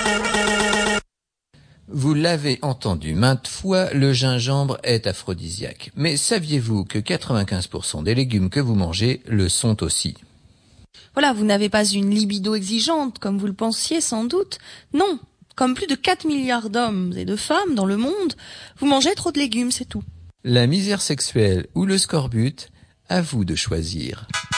Vous l'avez entendu maintes fois, le gingembre est aphrodisiaque. Mais saviez-vous que 95% des légumes que vous mangez le sont aussi ? Voilà, vous n'avez pas une libido exigeante, comme vous le pensiez sans doute. Non, comme plus de 4 milliards d'hommes et de femmes dans le monde, vous mangez trop de légumes, c'est tout. La misère sexuelle ou le scorbut, à vous de choisir.